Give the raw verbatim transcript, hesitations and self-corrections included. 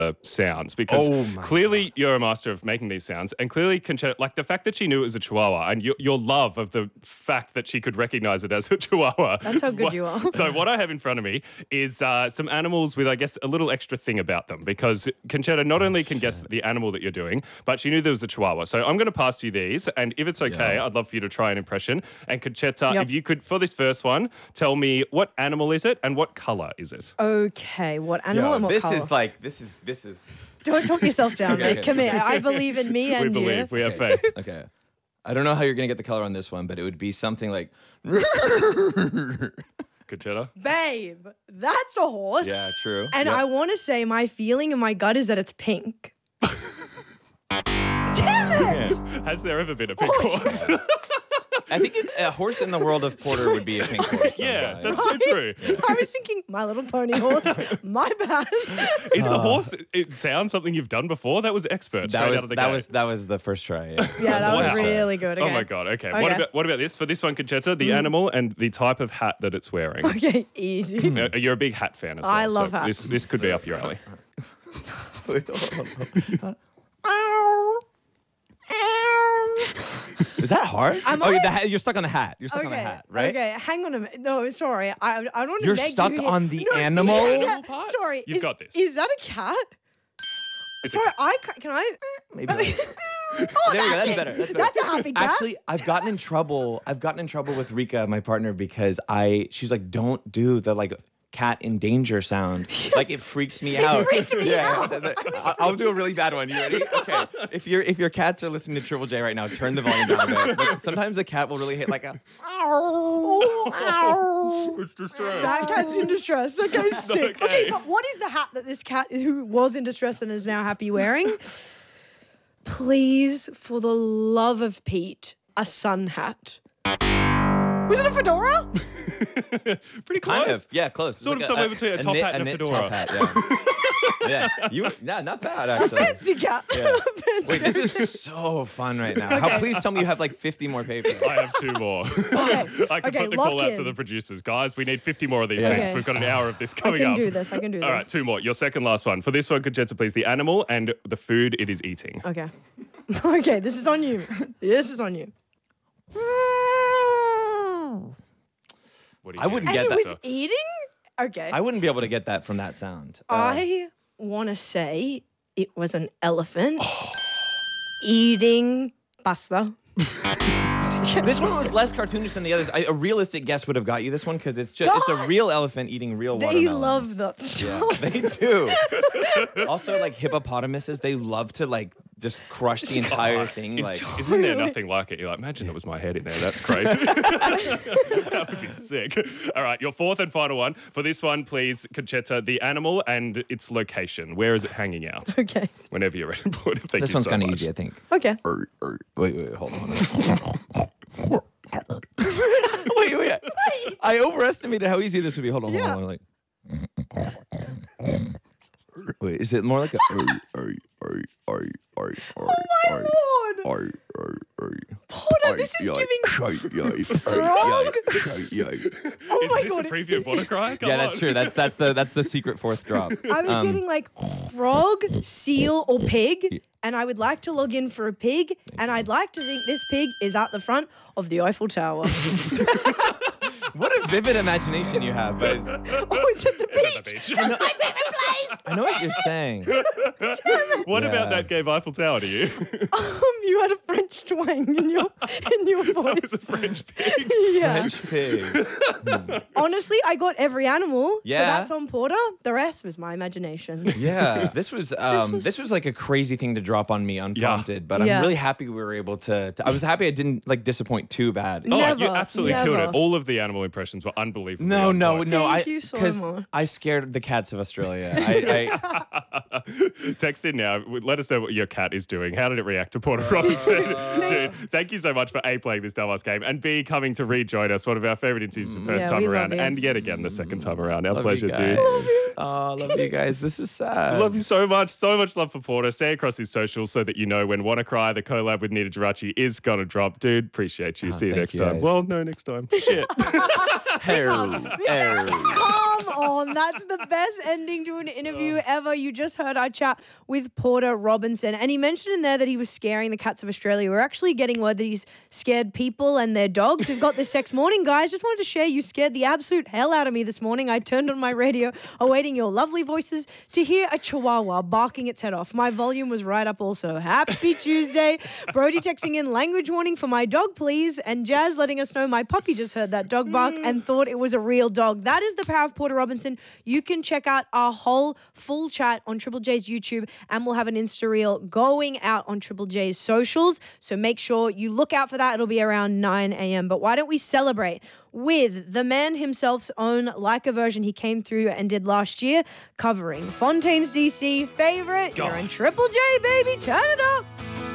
uh, sounds because Oh my clearly God. you're a master of making these sounds, and clearly Conchetta, like the fact that she knew it was a Chihuahua and your, your love of the fact that she could recognize it as a Chihuahua. That's how good What- you are. So what I have in front of me is uh, some animals with, I guess, a little extra thing about them because Conchetta not only can guess the animal that you're doing, but she knew there was a Chihuahua. So I'm going to pass you these, and if it's okay, Yeah. I'd love for you to try an impression. And Conchetta, Yep. if you could, for this first one, tell me what animal is it and what color is it? Okay, what animal Yo, and what this color? is like this is this is Don't talk yourself down, Okay, mate. okay. Come here. I believe in me and We you. believe, we have faith. okay. I don't know how you're gonna get the color on this one, but it would be something like Conchetta? Babe, that's a horse. yeah, true. And Yep. I want to say my feeling in my gut is that it's pink. Damn it! Has there ever been a pink Oh, horse? I think it, a horse in the world of Porter would be a pink horse. Yeah, sometime. that's so true. I was thinking, My Little Pony horse. My bad. Is the horse, it sounds something you've done before? That was expert, that straight was out of the that gate. was that was the first try. Yeah, Yeah, that was Wow. really good. Okay. Oh my God, okay. What Okay. about what about this? For this one, Conchetta, the animal and the type of hat that it's wearing. Okay, easy. Uh, You're a big hat fan as well. I love so hats. This, this could be up your alley. Is that hard? Am oh, I? the hat, you're stuck on the hat. You're stuck on the Okay, hat, right? okay, hang on a minute. No, sorry. I, I don't want to You're make stuck you on the no, animal? yeah, Animal part? Sorry. You've is, got this. Is that a cat? It's a Sorry, cat. I ca- can I? Maybe. Like, Oh, there we go. That's it. better. That's better. That's a happy cat. Actually, I've gotten in trouble. I've gotten in trouble with Rika, my partner, because I. She's like, don't do the like cat in danger sound. Like it freaks me out. freaked me yeah, out. the- the- I'll, I'll do a really bad one. You ready? Okay. If your if your cats are listening to Triple J right now, turn the volume down a bit. Like, sometimes a cat will really hit like a. Oh, ow. It's distressed. That cat's in distress. That guy's sick. okay. Okay, but what is the hat that this cat who was in distress and is now happy wearing? Please, for the love of Pete, a sun hat. Was it a fedora? Pretty close. Kind of. Yeah, close. It's Sort of like somewhere between a top knit- hat and a knit fedora. top hat, yeah. yeah. You. Yeah. Not bad actually. Fancy cat. Yeah. Fancy Wait, this is so fun right now. How, please tell me you have like fifty more papers. I have two more. Okay. I can Okay, put the lock call out to in. the producers. Guys, we need fifty more of these Yeah. things. Okay. We've got an hour of this I coming can up. do this. I can do this. All right, two more. Your second last one. For this one, Conchetta, please, the animal and the food it is eating. Okay. Okay, this is on you. This is on you. What do you I wouldn't And get it that. was eating? Okay. I wouldn't be able to get that from that sound. Uh, I want to say it was an elephant eating pasta. this one was less cartoonish than the others. I, a realistic guess would have got you this one because it's just it's a God! real elephant eating real They watermelons. love that Yeah, stuff. they do. Also, like hippopotamousses, they love to like just crush the entire thing. Is, Like, isn't there nothing like it? You're like, imagine it was my head in there. That's crazy. That would be sick. All right, your fourth and final one. For this one, please, Conchetta, the animal and its location. Where is it hanging out? Okay. Whenever you're ready for it. Thank this you one's so kind of much. easy, I think. Okay. Wait, wait, hold on. wait, wait. I overestimated how easy this would be. Hold on, hold Yeah. on. Like, wait, is it more like a? Oh my lord! Porter, this is giving frog. Oh Is my this god! a preview of WannaCry? Come Yeah, that's on. true. That's that's the that's the secret fourth drop. I was Um, getting like frog, seal, or pig, and I would like to log in for a pig, and I'd like to think this pig is at the front of the Eiffel Tower. What a vivid imagination you have, but Oh, it's at the It's at the beach. beach. That's my favorite place. I know what you're saying. What Yeah. about that gave Eiffel Tower to you? Um, you had a French twang in your in your That voice. was a French pig. Yeah. French pig. Honestly, I got every animal. So Yeah. that's on Porter. The rest was my imagination. Yeah, this was um, this was- was, like a crazy thing to drop on me unprompted, but Yeah. I'm really happy we were able to, to. I was happy I didn't like disappoint too bad. Oh, you Never, absolutely killed never. it. All of the animal impressions were unbelievable. No, no, no. Thank I you so because much. I scared the cats of Australia. I, I Text in now. Let us know what your cat is doing. How did it react to Porter Robinson? Dude, thank you so much for A, playing this dumbass game, and B, coming to rejoin us. One of our favourite interviews the first Yeah, time we love around, you. and yet again the second time around. Our love pleasure, you guys. dude. Oh, love you guys. This is sad. Love you so much. So much love for Porter. Stay across his socials so that you know when WannaCry, the collab with Nita Geraci, is going to drop. Dude, appreciate you. See you thank next you, time. guys. Well, no, next time. Shit. Hair, hair. Come on, that's the best ending to an interview ever. You just heard heard our chat with Porter Robinson, and he mentioned in there that he was scaring the cats of Australia. We're actually getting word that he's scared people and their dogs. We've got this sex morning, guys. Just wanted to share you scared the absolute hell out of me this morning. I turned on my radio, awaiting your lovely voices, to hear a chihuahua barking its head off. My volume was right up also. Happy Tuesday. Brody texting in language warning for my dog, please. And Jazz letting us know my puppy just heard that dog bark and thought it was a real dog. That is the power of Porter Robinson. You can check out our whole full chat on Triple J's YouTube, and we'll have an Insta reel going out on Triple J's socials. So make sure you look out for that. It'll be around nine a.m. But why don't we celebrate with the man himself's own Leica version he came through and did last year, covering Fontaine's D C favorite. You're in Triple J, baby. Turn it up.